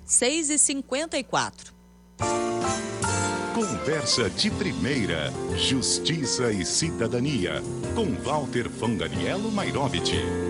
6h54. Conversa de primeira, Justiça e Cidadania, com Walter Fangariello Mairovich.